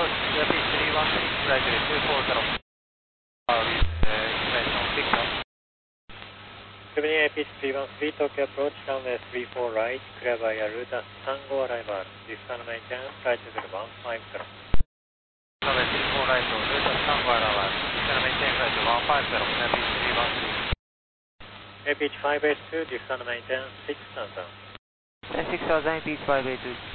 approach, pitch 313, right away, 24 0. With information on signal. Gemini pitch 313, Tokyo approach, runway 34 right, clear by route Tango arrival, descend maintenance, right to 15 0. Runway 34 right, route Tango arrival, descend maintenance, right to 15 0, pitch 313. Pitch 582, descend maintenance, 6000. 6000, pitch 582.